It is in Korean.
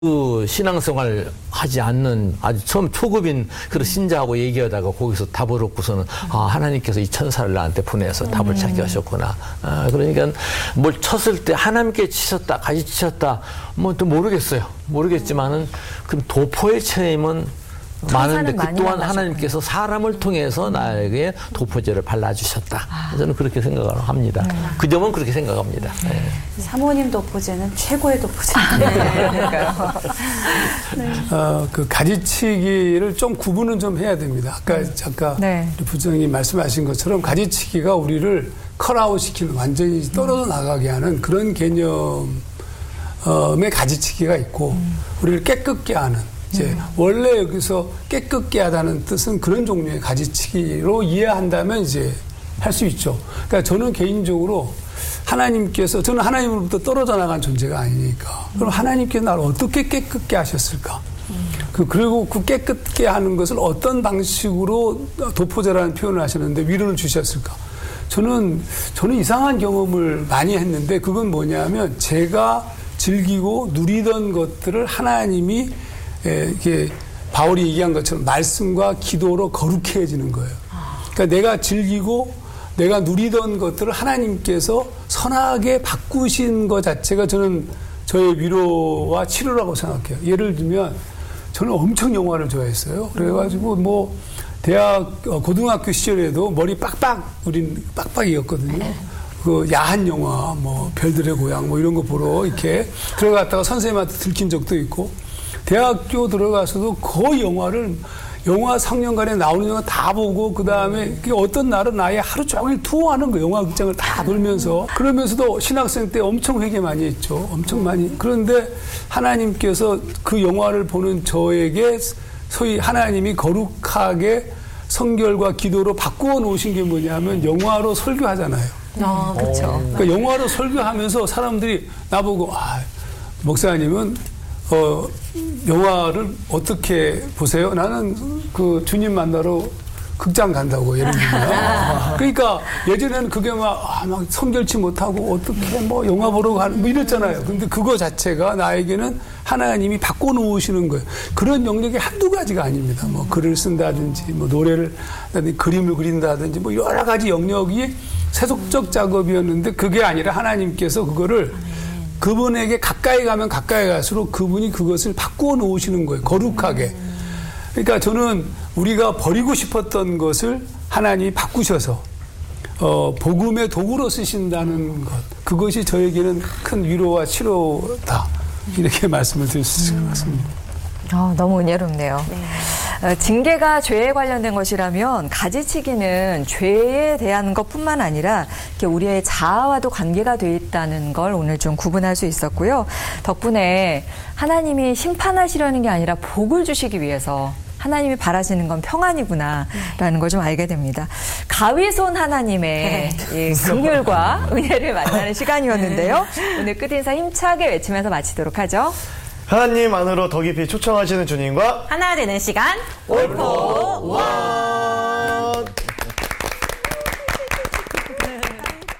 그 신앙생활 하지 않는 아주 처음 초급인 그런 신자하고 얘기하다가 거기서 답을 얻고서는 하나님께서 이 천사를 나한테 보내서 답을 찾게 하셨구나. 그러니까 뭘 쳤을 때 하나님께 치셨다, 가지 치셨다, 뭐 또 모르겠어요. 모르겠지만은 그럼 도포의 체험은 많은데 그 또한 하나님께서 사람을 통해서 나에게 도포제를 발라주셨다. 저는 그렇게 생각을 합니다. 그 점은 그렇게 생각합니다. 네. 사모님 도포제는 최고의 도포제입니다. 그 가지치기를 좀 구분은 좀 해야 됩니다. 아까 잠깐 우리 부장님 말씀하신 것처럼 가지치기가 우리를 컷아웃 시키는 완전히 떨어져 나가게 하는 그런 개념의 가지치기가 있고 우리를 깨끗게 하는 이제 원래 여기서 깨끗게 하다는 뜻은 그런 종류의 가지치기로 이해한다면 이제 할 수 있죠. 그러니까 저는 개인적으로 하나님께서 저는 하나님으로부터 떨어져 나간 존재가 아니니까 그럼 하나님께서 나를 어떻게 깨끗게 하셨을까? 그리고 그 깨끗게 하는 것을 어떤 방식으로 도포제라는 표현을 하셨는데 위로를 주셨을까? 저는 이상한 경험을 많이 했는데 그건 뭐냐면 제가 즐기고 누리던 것들을 하나님이 이게 바울이 얘기한 것처럼 말씀과 기도로 거룩해 해지는 거예요. 그러니까 내가 즐기고 내가 누리던 것들을 하나님께서 선하게 바꾸신 것 자체가 저는 저의 위로와 치료라고 생각해요. 예를 들면 저는 엄청 영화를 좋아했어요. 그래가지고 뭐 대학 고등학교 시절에도 머리 우린 빡빡이었거든요. 그 야한 영화 뭐 별들의 고향 뭐 이런 거 보러 이렇게 들어갔다가 선생님한테 들킨 적도 있고 대학교 들어가서도 거의 영화 3년간에 나오는 영화 다 보고 그 다음에 어떤 날은 아예 하루 종일 투어하는 거 영화 극장을 다 돌면서 그러면서도 신학생 때 엄청 회개 많이 했죠. 엄청 많이. 그런데 하나님께서 그 영화를 보는 저에게 소위 하나님이 거룩하게 성결과 기도로 바꾸어 놓으신 게 뭐냐면 영화로 설교하잖아요. 그렇죠. 그러니까 영화로 설교하면서 사람들이 나보고 목사님은 영화를 어떻게 보세요? 나는 그 주님 만나러 극장 간다고 예를 들면. 그러니까 예전에는 그게 막 성결치 못하고 어떻게 뭐 영화 보러 가는 뭐 이랬잖아요. 근데 그거 자체가 나에게는 하나님이 바꿔놓으시는 거예요. 그런 영역이 한두 가지가 아닙니다. 뭐 글을 쓴다든지 뭐 노래를 하든지 그림을 그린다든지 뭐 여러 가지 영역이 세속적 작업이었는데 그게 아니라 하나님께서 그거를 그분에게 가까이 가면 가까이 갈수록 그분이 그것을 바꾸어 놓으시는 거예요. 거룩하게. 그러니까 저는 우리가 버리고 싶었던 것을 하나님이 바꾸셔서 복음의 도구로 쓰신다는 것. 그것이 저에게는 큰 위로와 치료다. 이렇게 말씀을 드릴 수 있을 것 같습니다. 너무 은혜롭네요. 징계가 죄에 관련된 것이라면 가지치기는 죄에 대한 것뿐만 아니라 우리의 자아와도 관계가 돼 있다는 걸 오늘 좀 구분할 수 있었고요. 덕분에 하나님이 심판하시려는 게 아니라 복을 주시기 위해서 하나님이 바라시는 건 평안이구나라는 걸 좀 알게 됩니다. 가위손 하나님의 긍휼과 은혜를 만나는 시간이었는데요. 오늘 끝인사 힘차게 외치면서 마치도록 하죠. 하나님 안으로 더 깊이 초청하시는 주님과 하나 되는 시간 올포 원.